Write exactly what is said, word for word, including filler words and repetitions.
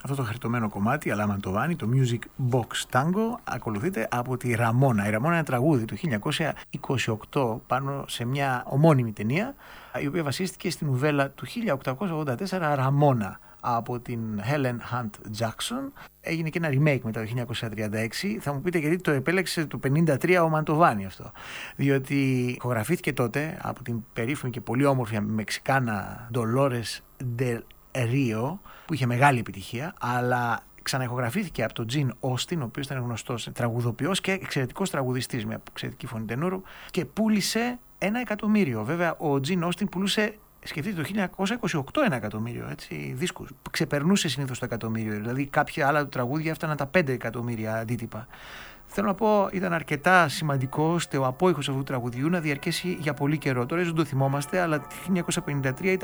Αυτό το χαριτωμένο κομμάτι, αλλά Μαντοβάνι, το Music Box Tango, ακολουθείται από τη Ραμόνα. Η Ραμόνα είναι ένα τραγούδι του χίλια εννιακόσια είκοσι οκτώ πάνω σε μια ομώνυμη ταινία, η οποία βασίστηκε στην νουβέλα του χίλια οκτακόσια ογδόντα τέσσερα Ραμόνα από την Helen Hunt Jackson. Έγινε και ένα remake μετά το χίλια εννιακόσια τριάντα έξι. Θα μου πείτε γιατί το επέλεξε το πενήντα τρία ο Μαντοβάνι αυτό. Διότι ηχογραφήθηκε τότε από την περίφημη και πολύ όμορφη Μεξικάνα Dolores Del Rio, που είχε μεγάλη επιτυχία, αλλά ξαναηχογραφήθηκε από τον Τζιν Όστιν, ο οποίος ήταν γνωστός τραγουδοποιός και εξαιρετικός τραγουδιστής με εξαιρετική φωνή τενούρου, και πούλησε ένα εκατομμύριο. Βέβαια, ο Τζιν Όστιν πουλούσε, σκεφτείτε, το χίλια εννιακόσια είκοσι οκτώ ένα εκατομμύριο έτσι, δίσκους. Ξεπερνούσε συνήθως το εκατομμύριο. Δηλαδή, κάποια άλλα τραγούδια έφταναν τα πέντε εκατομμύρια αντίτυπα. Θέλω να πω, ήταν αρκετά σημαντικό ώστε ο απόϊχος αυτού του τραγουδιού να διαρκέσει για πολύ καιρό. Τώρα ίσως το θυμόμαστε, αλλά το χίλια εννιακόσια πενήντα τρία ήταν